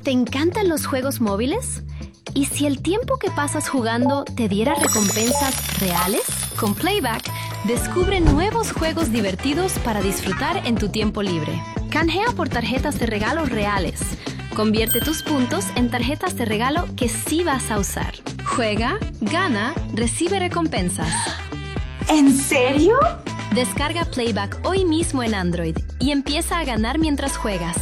¿Te encantan los juegos móviles? ¿Y si el tiempo que pasas jugando te diera recompensas reales? Con Playback, descubre nuevos juegos divertidos para disfrutar en tu tiempo libre. Canjea por tarjetas de regalo reales. Convierte tus puntos en tarjetas de regalo que sí vas a usar. Juega, gana, recibe recompensas. ¿En serio? Descarga Playback hoy mismo en Android y empieza a ganar mientras juegas.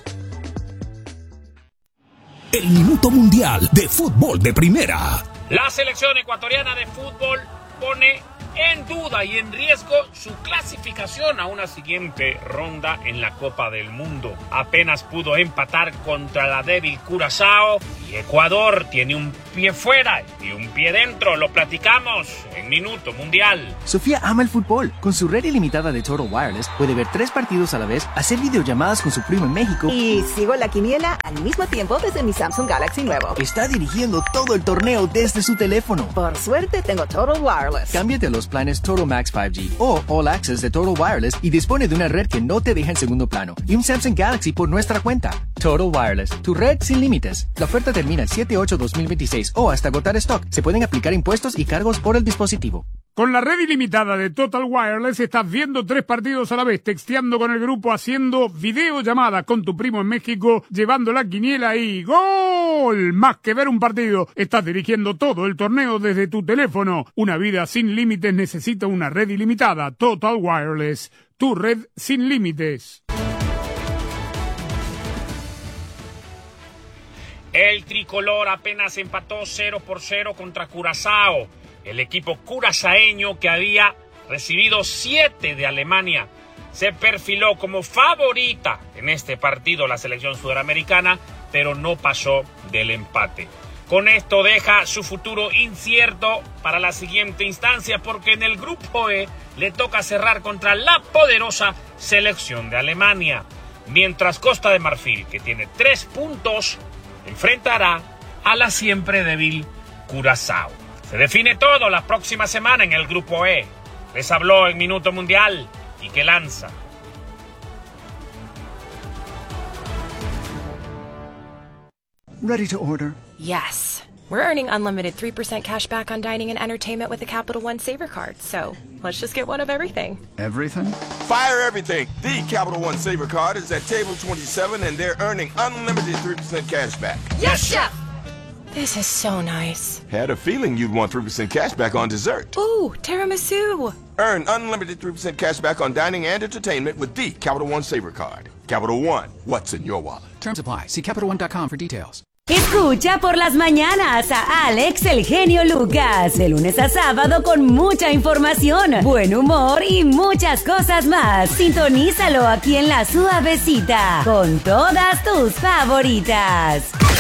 El Minuto Mundial de Fútbol de Primera. La selección ecuatoriana de fútbol pone en duda y en riesgo su clasificación a una siguiente ronda en la Copa del Mundo. Apenas pudo empatar contra la débil Curazao y Ecuador tiene un pie fuera y un pie dentro. Lo platicamos en Minuto Mundial. Sofía ama el fútbol. Con su red ilimitada de Total Wireless puede ver 3 partidos a la vez, hacer videollamadas con su primo en México y sigo la quiniela al mismo tiempo desde mi Samsung Galaxy nuevo. Está dirigiendo todo el torneo desde su teléfono. Por suerte tengo Total Wireless. Cámbiate a los planes Total Max 5G o All Access de Total Wireless y dispone de una red que no te deja en segundo plano y un Samsung Galaxy por nuestra cuenta. Total Wireless, tu red sin límites. La oferta termina el 7/8/2026 o hasta agotar stock. Se pueden aplicar impuestos y cargos por el dispositivo. Con la red ilimitada de Total Wireless estás viendo 3 partidos a la vez, texteando con el grupo, haciendo videollamadas con tu primo en México, llevando la quiniela y ¡gol! Más que ver un partido, estás dirigiendo todo el torneo desde tu teléfono. Una vida sin límites necesita una red ilimitada. Total Wireless, tu red sin límites. El tricolor apenas empató 0-0 contra Curazao. El equipo curazaeño, que había recibido 7 de Alemania, se perfiló como favorita en este partido la selección sudamericana, pero no pasó del empate. Con esto deja su futuro incierto para la siguiente instancia, porque en el grupo E le toca cerrar contra la poderosa selección de Alemania. Mientras Costa de Marfil, que tiene 3 puntos, enfrentará a la siempre débil Curazao. Se define todo la próxima semana en el Grupo E. Les habló en Minuto Mundial y que lanza. Ready to order. Yes. We're earning unlimited 3% cash back on dining and entertainment with the Capital One Saver Card. So let's just get one of everything. Everything? Fire everything. The Capital One Saver Card is at table 27 and they're earning unlimited 3% cash back. Yes, Chef! This is so nice. Had a feeling you'd want 3% cash back on dessert. Ooh, tiramisu. Earn unlimited 3% cash back on dining and entertainment with the Capital One Saver Card. Capital One, what's in your wallet? Terms apply. See CapitalOne.com for details. Escucha por las mañanas a Alex el Genio Lucas, de lunes a sábado con mucha información, buen humor y muchas cosas más. Sintonízalo aquí en La Suavecita, con todas tus favoritas.